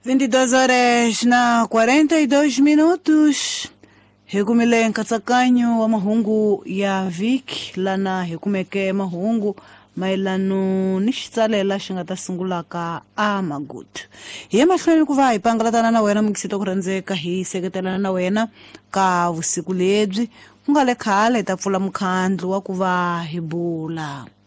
22 horas na 42 minutos. Hekumile nkatsakanyo wa mahungu ya viki lana hekumeke mahungu mailano nishitsalela xingata sungulaka a magutu. Hiye mahlweni kuva hi pangalatana na wena mukisito kurandzeka hi seketelana na wena ka vusiku lebyi ku nga le khale ta pfula mukhandlu wa kuva hi bula.